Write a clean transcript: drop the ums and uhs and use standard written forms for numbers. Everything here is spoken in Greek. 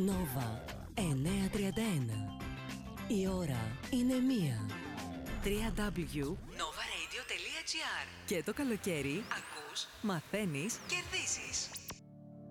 Nova 931. Η ώρα είναι 1. www.novaradio.gr. Και το καλοκαίρι ακούς, μαθαίνεις, κερδίζεις.